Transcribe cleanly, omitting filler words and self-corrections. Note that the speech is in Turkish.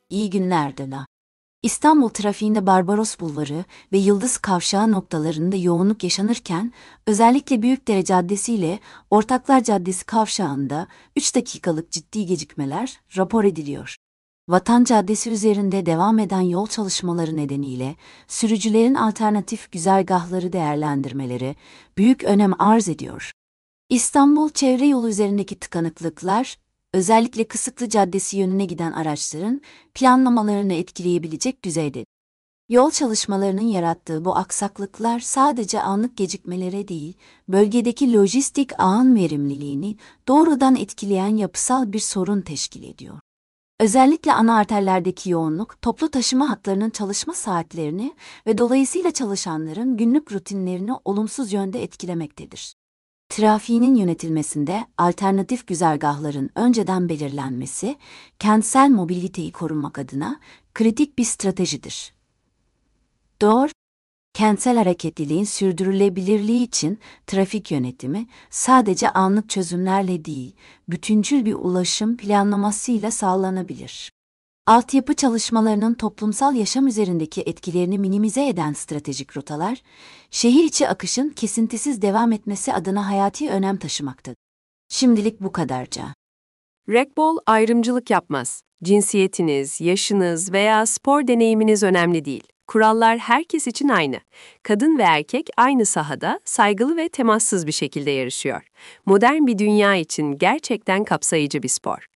İyi günler Dana. İstanbul trafiğinde Barbaros Bulvarı ve Yıldız Kavşağı noktalarında yoğunluk yaşanırken, özellikle Büyükdere Caddesi ile Ortaklar Caddesi kavşağında 3 dakikalık ciddi gecikmeler rapor ediliyor. Vatan Caddesi üzerinde devam eden yol çalışmaları nedeniyle sürücülerin alternatif güzergahları değerlendirmeleri büyük önem arz ediyor. İstanbul Çevre Yolu üzerindeki tıkanıklıklar, özellikle Kısıklı Caddesi yönüne giden araçların planlamalarını etkileyebilecek düzeyde. Yol çalışmalarının yarattığı bu aksaklıklar sadece anlık gecikmelere değil, bölgedeki lojistik ağın verimliliğini doğrudan etkileyen yapısal bir sorun teşkil ediyor. Özellikle ana arterlerdeki yoğunluk, toplu taşıma hatlarının çalışma saatlerini ve dolayısıyla çalışanların günlük rutinlerini olumsuz yönde etkilemektedir. Trafiğinin yönetilmesinde alternatif güzergahların önceden belirlenmesi, kentsel mobiliteyi korumak adına kritik bir stratejidir. Doğru, kentsel hareketliliğin sürdürülebilirliği için trafik yönetimi sadece anlık çözümlerle değil, bütüncül bir ulaşım planlamasıyla sağlanabilir. Altyapı çalışmalarının toplumsal yaşam üzerindeki etkilerini minimize eden stratejik rotalar, şehir içi akışın kesintisiz devam etmesi adına hayati önem taşımaktadır. Şimdilik bu kadarca. Rekbol ayrımcılık yapmaz. Cinsiyetiniz, yaşınız veya spor deneyiminiz önemli değil. Kurallar herkes için aynı. Kadın ve erkek aynı sahada saygılı ve temassız bir şekilde yarışıyor. Modern bir dünya için gerçekten kapsayıcı bir spor.